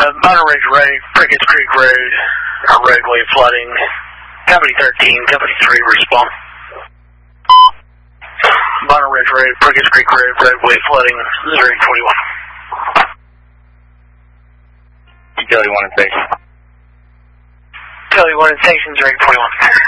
Mountain Ridge Road, Prickett's Creek Road, roadway flooding. Company 13, Company 3, respond. Mountain Ridge Road, Prickett's Creek Road, roadway flooding, 0841. Utility 1 in station. Utility 1 in station, 0841.